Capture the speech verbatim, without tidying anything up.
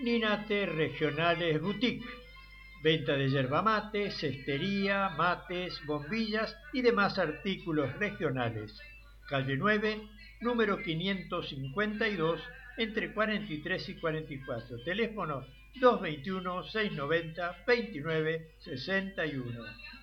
Ninate Regionales Boutique. Venta de yerba mate, cestería, mates, bombillas y demás artículos regionales. Calle nueve, número quinientos cincuenta y dos, entre cuarenta y tres y cuarenta y cuatro. Teléfono dos dos uno, seiscientos noventa, veintinueve sesenta y uno.